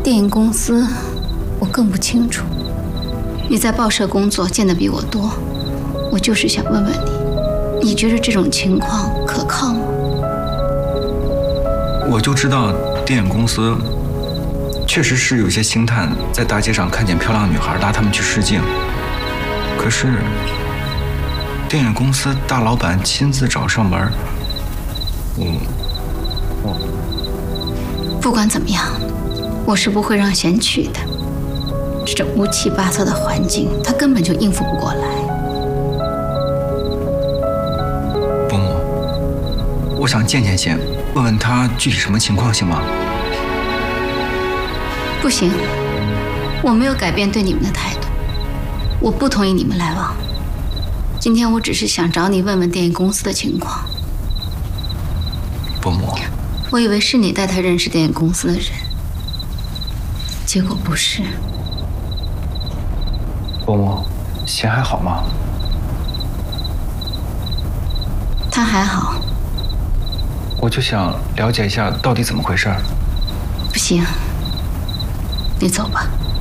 电影公司，我更不清楚。你在报社工作，见得比我多。我就是想问问你，你觉得这种情况可靠吗？ 我就知道电影公司确实是有些星探在大街上看见漂亮女孩拉他们去试镜，可是电影公司大老板亲自找上门， 不管怎么样，我是不会让贤去的。这种乌七八糟的环境，他根本就应付不过来。 伯母，我想见见贤，问问他具体什么情况，行吗？ 不行，我没有改变对你们的态度，我不同意你们来往。今天我只是想找你问问电影公司的情况。 伯母， 我以为是你带他认识电影公司的人，结果不是。 伯母，贤还好吗？ 他还好。 我就想了解一下到底怎么回事。 不行，你走吧。